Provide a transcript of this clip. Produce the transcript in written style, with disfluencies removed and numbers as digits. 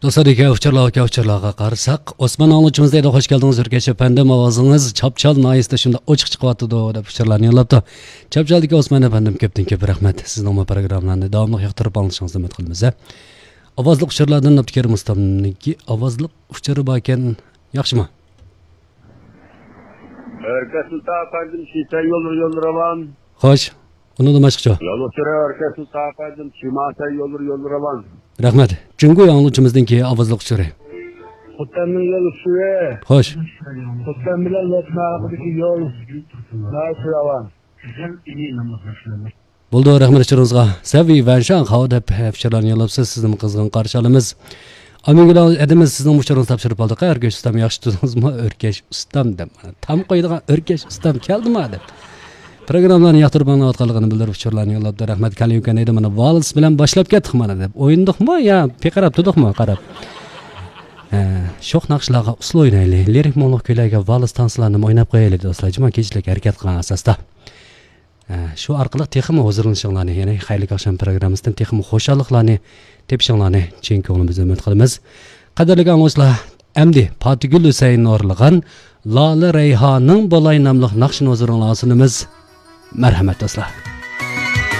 Dostlarga uçurlarga qarsak, Osman anlıçımızda edi, hoş geldiniz. Ürkeş efendim, avazınız çapçal naiste şimdi oçuq çıqıvatıdı deb uçurlarni yollaptı. Çapçaldagi Osman efendim köpten köp rahmat. Sizning bu programlarni davomli yoqtirib olishingizga umid qilamiz. Avazliq uçurlardan Abdukerim ustamniki avazliq uçuru bor ekan, yaxshimi? Erkesulta efendim şişe yolur avan. Xo'sh, uni boshqacha. Yol uçuru Erkesulta efendim şimasa yolur avan. Rahmat. Jungo anlıçımızdaki avazliq uçuru. Kutanın yol uçuru. Xo'sh. Kutan bilen yetmağındaki yol. Nasıl avan? Bo'ldi, rahmat uchuringizga. Saviy va Shanxao deb uçurlarni yollapsiz. Sizning qizg'in qarshi olamiz. Aminglar edimiz sizning uchuringizni topshirib oldik. O'rkesh ustam yaxshi tutdingizmi? O'rkesh ustam deb. Tam qo'ydigan O'rkesh ustam keldimi deb. Programlarni yoqtirib olayotganligini bildirib uchularni yollabdi. Rahmat Kaliyukan edi, mana vals bilan boshlab ketdik mana deb. O'yindikmi yo peqarab turdikmi qarab. Sho'x naqshlarga usul o'ynaylik. Lirik mo'liq kuylarga vals tanslarni o'ynab qo'yaylik do'stlar. Juma kechlik harakat qilgan asosda. Shu orqali texmi hozirlanishinglarni, ya'ni xayrli oqshom programmasidan texmi xo'shalliqlarni tepishinglarni chin ko'nglimizdan umid qilamiz. Qadrli anglovchilar, Amdi Patigul Husayn o'rlagan Lola Rayhonning Bolay nomli naqshini hozirlanganimiz. Marhamat do'stlar.